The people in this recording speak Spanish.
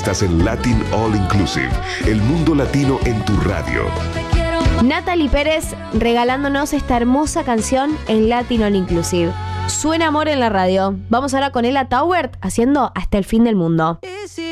Estás en Latin All Inclusive, el mundo latino en tu radio. Natalie Pérez regalándonos esta hermosa canción en Latin All Inclusive. Suena amor en la radio. Vamos ahora con Ella Tauert haciendo Hasta el fin del mundo.